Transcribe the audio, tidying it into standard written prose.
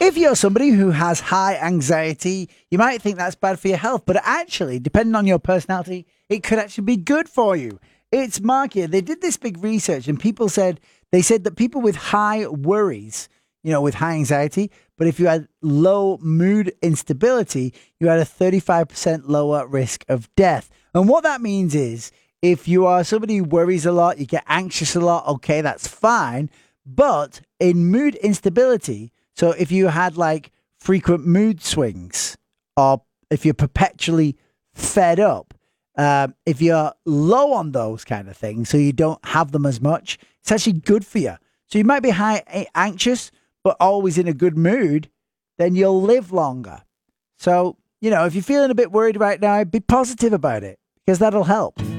If you're somebody who has high anxiety, you might think that's bad for your health, but actually, depending on your personality, it could actually be good for you. It's Mark here. They did this big research and they said that people with high worries, with high anxiety, but if you had low mood instability, you had a 35% lower risk of death. And what that means is if you are somebody who worries a lot, you get anxious a lot, okay, that's fine. But in mood instability, so if you had like frequent mood swings or if you're perpetually fed up, if you're low on those kind of things, so you don't have them as much, it's actually good for you. So you might be anxious, but always in a good mood, then you'll live longer. So, if you're feeling a bit worried right now, be positive about it because that'll help.